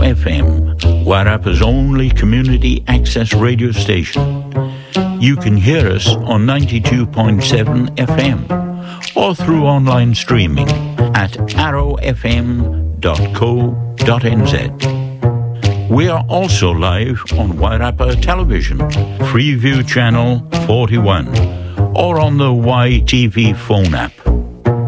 FM, Wairarpa's only community access radio station. You can hear us on 92.7 FM or through online streaming at arrowfm.co.nz. We are also live on Wairarpa Television, Freeview Channel 41, or on the YTV phone app.